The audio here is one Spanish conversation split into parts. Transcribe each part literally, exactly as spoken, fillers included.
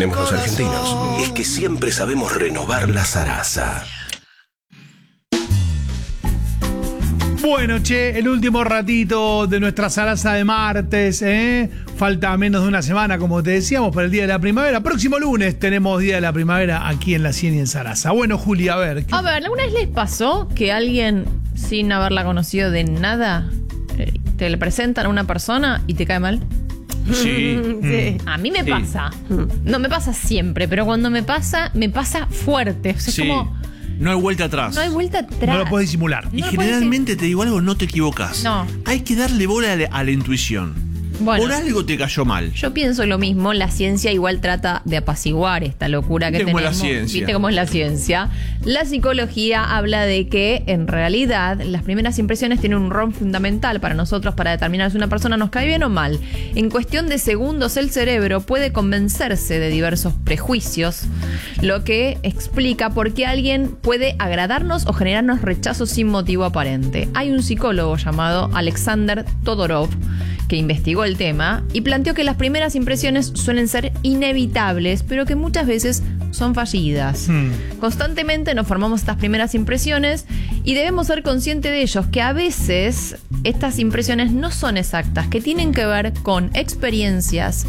Tenemos los argentinos, es que siempre sabemos renovar la zaraza. Bueno, che, el último ratito de nuestra zaraza de martes, ¿eh? Falta menos de una semana, como te decíamos, para el Día de la Primavera. Próximo lunes tenemos Día de la Primavera aquí en La Cien y en Zaraza. Bueno, Juli, a ver. ¿qué... A ver, ¿alguna vez les pasó que alguien, sin haberla conocido de nada, te le presentan a una persona y te cae mal? Sí. Sí. A mí me Sí. pasa. No me pasa siempre, pero cuando me pasa, me pasa fuerte. O sea, Sí. es como... No hay vuelta atrás. No hay vuelta atrás. No lo puedes disimular. Y No lo generalmente te digo algo, no te equivocas. No. Hay que darle bola a la, a la intuición. Bueno, Por algo te cayó mal. yo pienso lo mismo. La ciencia igual trata de apaciguar esta locura que Viste cómo es la tenemos. ciencia. ¿Viste cómo es la ciencia? La psicología habla de que, en realidad, las primeras impresiones tienen un rol fundamental para nosotros para determinar si una persona nos cae bien o mal. En cuestión de segundos, el cerebro puede convencerse de diversos prejuicios, lo que explica por qué alguien puede agradarnos o generarnos rechazo sin motivo aparente. Hay un psicólogo llamado Alexander Todorov que investigó el tema y planteó que las primeras impresiones suelen ser inevitables, pero que muchas veces son fallidas. Hmm. Constantemente nos formamos estas primeras impresiones y debemos ser conscientes de ellos, que a veces estas impresiones no son exactas, que tienen que ver con experiencias,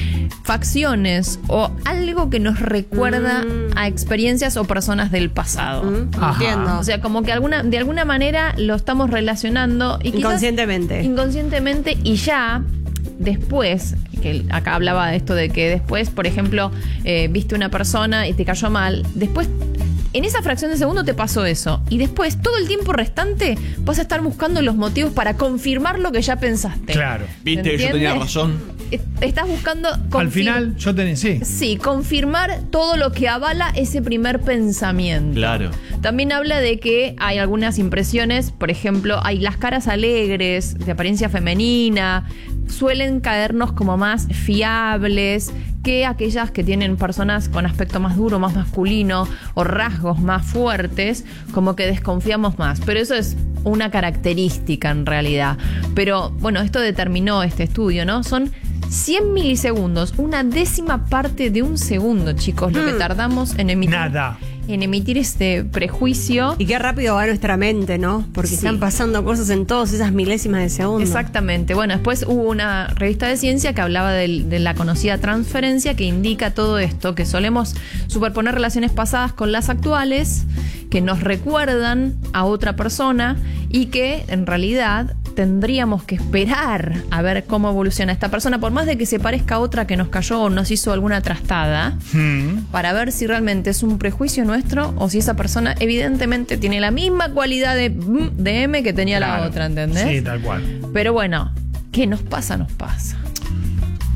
facciones o algo que nos recuerda Mm. a experiencias o personas del pasado. Mm, Ajá. Entiendo. O sea, como que alguna, de alguna manera lo estamos relacionando y quizás- Inconscientemente. inconscientemente y ya después, que acá hablaba de esto de que después, por ejemplo, eh, viste una persona y te cayó mal, después en esa fracción de segundo te pasó eso y después todo el tiempo restante vas a estar buscando los motivos para confirmar lo que ya pensaste. Claro. Viste que yo ¿Entiendes? tenía razón. Eh, Estás buscando Al confir- final, yo tenía, sí. Sí, confirmar todo lo que avala ese primer pensamiento. Claro. También habla de que hay algunas impresiones, por ejemplo, hay las caras alegres, de apariencia femenina, suelen caernos como más fiables que aquellas que tienen personas con aspecto más duro, más masculino o rasgos más fuertes, como que desconfiamos más. Pero eso es una característica en realidad. Pero bueno, esto determinó este estudio, ¿no? Son cien milisegundos, una décima parte de un segundo, chicos, lo que tardamos en emitir, Nada. en emitir este prejuicio. Y qué rápido va nuestra mente, ¿no? Porque Sí. están pasando cosas en todas esas milésimas de segundo. Exactamente. Bueno, después hubo una revista de ciencia que hablaba del- de la conocida transferencia, que indica todo esto, que solemos superponer relaciones pasadas con las actuales, que nos recuerdan a otra persona y que en realidad tendríamos que esperar a ver cómo evoluciona esta persona, por más de que se parezca a otra que nos cayó o nos hizo alguna trastada, Hmm. para ver si realmente es un prejuicio nuestro o si esa persona evidentemente tiene la misma cualidad de, de M que tenía Claro. la otra, ¿entendés? Sí, tal cual. Pero bueno, ¿qué nos pasa? Nos pasa.